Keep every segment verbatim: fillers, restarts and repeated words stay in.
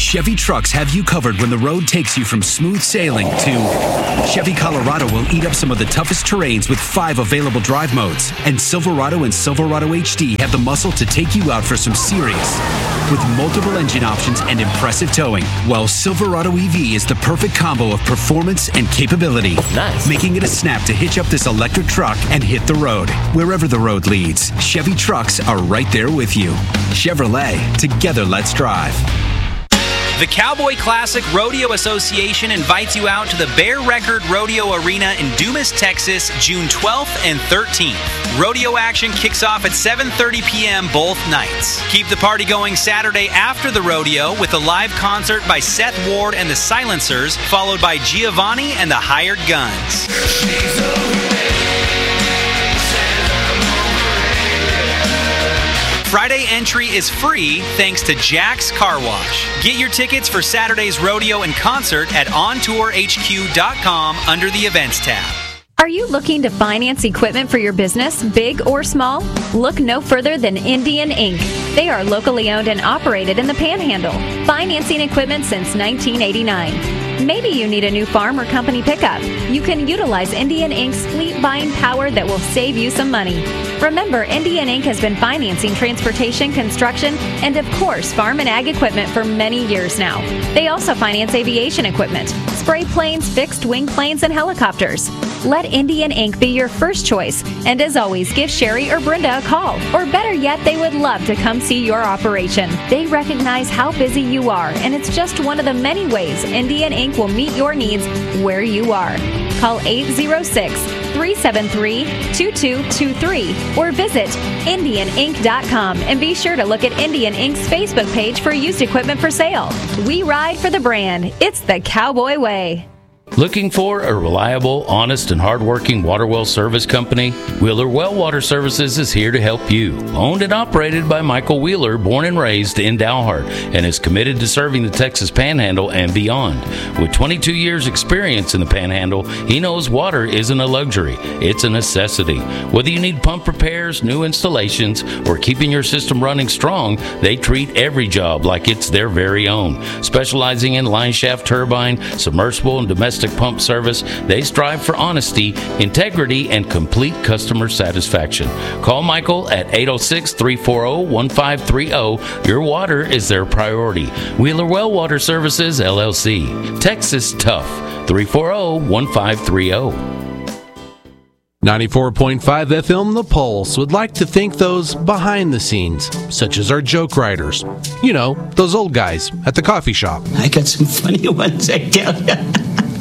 Chevy trucks have you covered when the road takes you from smooth sailing to Chevy Colorado will eat up some of the toughest terrains with five available drive modes. And Silverado and Silverado H D have the muscle to take you out for some serious with multiple engine options and impressive towing. While Silverado E V is the perfect combo of performance and capability. Nice. Making it a snap to hitch up this electric truck and hit the road. Wherever the road leads, Chevy trucks are right there with you. Chevrolet, together let's drive. The Cowboy Classic Rodeo Association invites you out to the Bear Record Rodeo Arena in Dumas, Texas, June twelfth and thirteenth. Rodeo action kicks off at seven thirty p.m. both nights. Keep the party going Saturday after the rodeo with a live concert by Seth Ward and the Silencers, followed by Giovanni and the Hired Guns. Friday entry is free thanks to Jack's Car Wash. Get your tickets for Saturday's rodeo and concert at on tour h q dot com under the Events tab. Are you looking to finance equipment for your business, big or small? Look no further than Indian Incorporated. They are locally owned and operated in the Panhandle, financing equipment since nineteen eighty-nine. Maybe you need a new farm or company pickup. You can utilize Indian Incorporated's fleet buying power that will save you some money. Remember, Indian Incorporated has been financing transportation, construction, and of course, farm and ag equipment for many years now. They also finance aviation equipment, spray planes, fixed wing planes, and helicopters. Let Indian Incorporated be your first choice, and as always, give Sherry or Brenda a call. Or better yet, they would love to come see your operation. They recognize how busy you are, and it's just one of the many ways Indian Incorporated will meet your needs where you are. Call eight zero six, three seven three, two two two three or visit indian inc dot com and be sure to look at Indian Incorporated's Facebook page for used equipment for sale. We ride for the brand. It's the Cowboy way. Looking for a reliable, honest, and hardworking water well service company? Wheeler Well Water Services is here to help you. Owned and operated by Michael Wheeler, born and raised in Dalhart, and is committed to serving the Texas Panhandle and beyond. With twenty-two years experience in the Panhandle, he knows water isn't a luxury, it's a necessity. Whether you need pump repairs, new installations, or keeping your system running strong, they treat every job like it's their very own. Specializing in line shaft turbine, submersible, and domestic pump service, they strive for honesty, integrity, and complete customer satisfaction. Call Michael at eight oh six, three four oh, one five three oh. Your water is their priority. Wheeler Well Water Services, L L C. Texas Tough. three four oh, one five three oh. ninety-four point five F M The Pulse would like to thank those behind the scenes, such as our joke writers. You know, those old guys at the coffee shop. I got some funny ones, I tell you.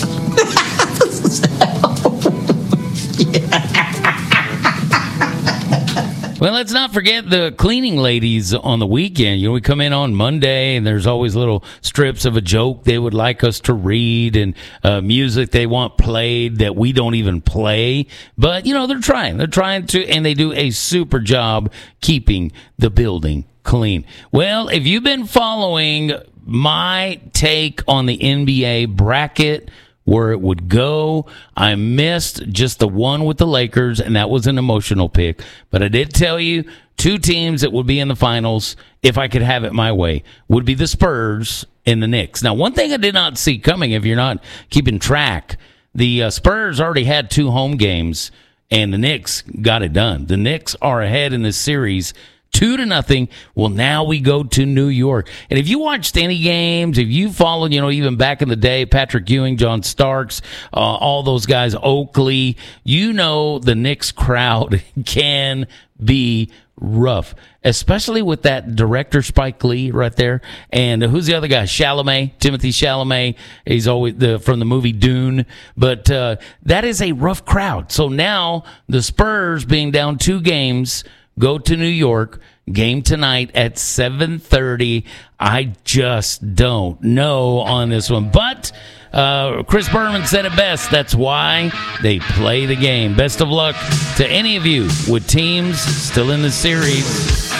Well, let's not forget the cleaning ladies on the weekend. You know, we come in on Monday, and there's always little strips of a joke they would like us to read and uh, music they want played that we don't even play. But, you know, they're trying. They're trying to, and they do a super job keeping the building clean. Well, if you've been following my take on the N B A bracket, where it would go, I missed just the one with the Lakers, and that was an emotional pick. But I did tell you two teams that would be in the finals, if I could have it my way, would be the Spurs and the Knicks. Now, one thing I did not see coming, if you're not keeping track, the uh, Spurs already had two home games, and the Knicks got it done. The Knicks are ahead in this series Two to nothing. Well, now we go to New York. And if you watched any games, if you followed, you know, even back in the day, Patrick Ewing, John Starks, uh, all those guys, Oakley, you know the Knicks crowd can be rough, especially with that director Spike Lee right there. And who's the other guy? Chalamet, Timothy Chalamet. He's always the from the movie Dune. But uh, that is a rough crowd. So now the Spurs, being down two games, go to New York. Game tonight at seven thirty. I just don't know on this one. But uh, Chris Berman said it best. That's why they play the game. Best of luck to any of you with teams still in the series.